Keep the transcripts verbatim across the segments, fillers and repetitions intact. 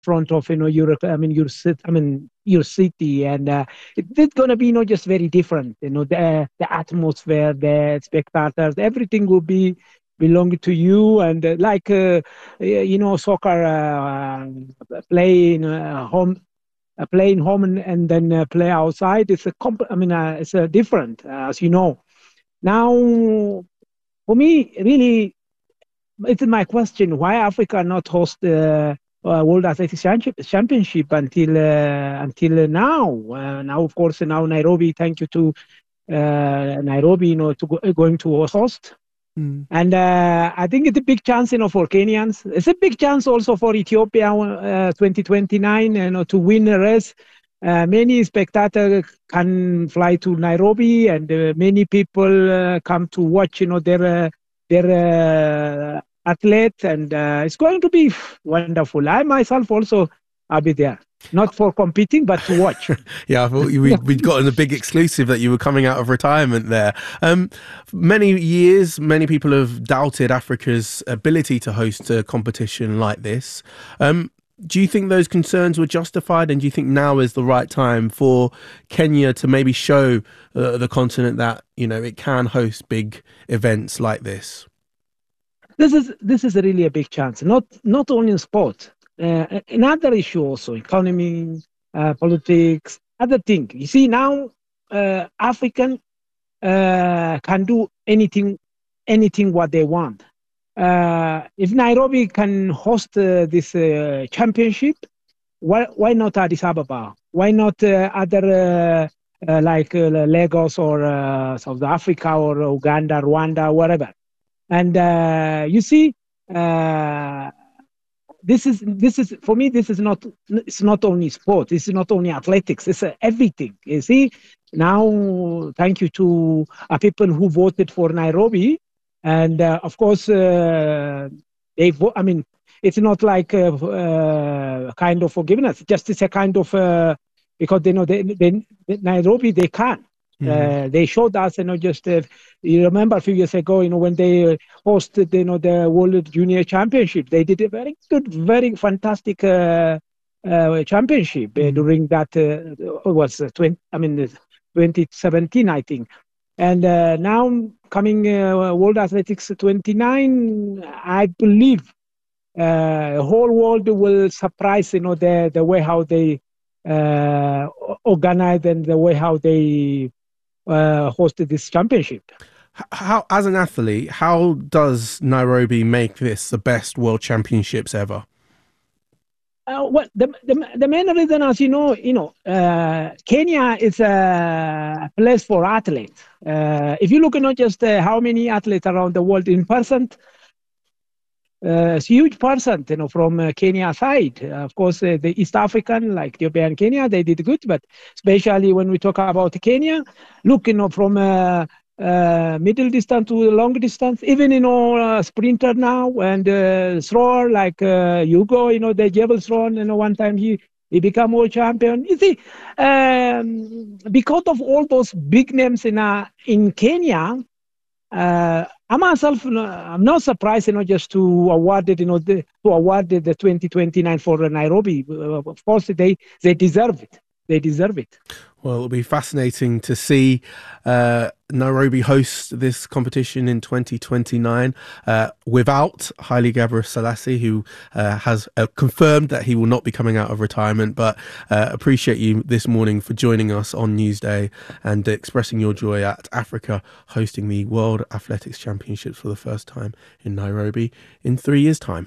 front of you know Europe. I mean your city. I mean your city, and uh, it, it's gonna be you know just very different. You know the the atmosphere, the spectators, everything will be belong to you, and uh, like uh, you know soccer uh, playing uh, home. Uh, playing home and, and then uh, play outside. It's a comp- I mean, uh, it's uh, different, uh, as you know. Now, for me, really, it's my question: why Africa not host the uh, World Athletics Championship until uh, until now? Uh, now, of course, now Nairobi. Thank you to uh, Nairobi, you know, to go, going to host. Mm. And uh, I think it's a big chance, you know, for Kenyans. It's a big chance also for Ethiopia, uh, twenty twenty-nine, you know, to win a race. Uh, many spectators can fly to Nairobi, and uh, many people uh, come to watch, you know, their uh, their uh, athletes, and uh, it's going to be wonderful. I myself also, I'll be there. Not for competing, but to watch. Yeah, I thought we'd, we'd gotten a big exclusive that you were coming out of retirement there. Um, many years, many people have doubted Africa's ability to host a competition like this. Um, do you think those concerns were justified, and do you think now is the right time for Kenya to maybe show uh, the continent that, you know, it can host big events like this? This is this is really a big chance, not not only in sport. Uh, another issue also, economy, uh, politics, other thing. You see now, uh, African uh, can do anything, anything what they want. Uh, if Nairobi can host uh, this uh, championship, why why not Addis Ababa? Why not uh, other uh, uh, like uh, Lagos or uh, South Africa or Uganda, Rwanda, whatever? And uh, you see. Uh, this is this is for me this is not it's not only sport, it's not only athletics, it's uh, everything, you see. Now thank you to uh, people who voted for Nairobi, and uh, of course uh, they vo- I mean it's not like a uh, uh, kind of forgiveness, just it's a kind of uh, because they know they, they, they Nairobi they can. Uh, they showed us, you know, just uh, you remember a few years ago, you know, when they hosted, you know, the World Junior Championship. They did a very good, very fantastic uh, uh, championship uh, during that. Uh, it was uh, twenty, I mean, twenty seventeen, I think. And uh, now coming uh, World Athletics twenty-nine, I believe uh, the whole world will surprise, you know, the the way how they uh, organize and the way how they uh, hosted this championship. How, as an athlete, how does Nairobi make this the best world championships ever? Uh, well, the, the the main reason, as you know, you know, uh, Kenya is a place for athletes. Uh, if you look at not just uh, how many athletes around the world in percent, uh, it's a huge percent, you know, from uh, Kenya side. Uh, of course, uh, the East African, like Ethiopia and Kenya, they did good, but especially when we talk about Kenya, look, you know, from uh, uh, middle distance to long distance, even, you know, uh, sprinter now and uh, thrower like uh, Hugo, you know, the javelin thrower, you know, one time he, he became world champion. You see, um, because of all those big names in, uh, in Kenya, uh, I myself, I'm not surprised, you know, just to award it, you know, the, to award the twenty twenty-nine for Nairobi. Uh, of course, they they deserve it. They deserve it. Well, it'll be fascinating to see uh, Nairobi host this competition in twenty twenty-nine uh, without Haile Gebrselassie, who uh, has uh, confirmed that he will not be coming out of retirement. But uh, appreciate you this morning for joining us on Newsday and expressing your joy at Africa hosting the World Athletics Championships for the first time in Nairobi in three years' time.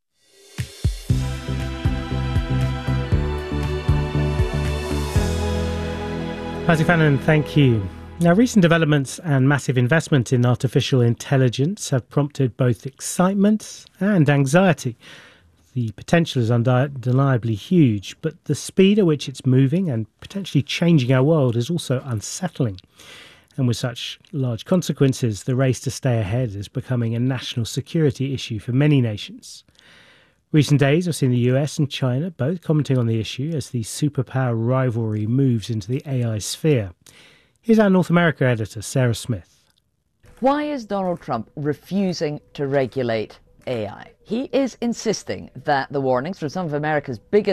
Pasi Fanon, thank you. Now, recent developments and massive investment in artificial intelligence have prompted both excitement and anxiety. The potential is undeniably huge, but the speed at which it's moving and potentially changing our world is also unsettling. And with such large consequences, the race to stay ahead is becoming a national security issue for many nations. Recent days have seen the U S and China both commenting on the issue as the superpower rivalry moves into the A I sphere. Here's our North America editor, Sarah Smith. Why is Donald Trump refusing to regulate A I. He is insisting that the warnings from some of America's biggest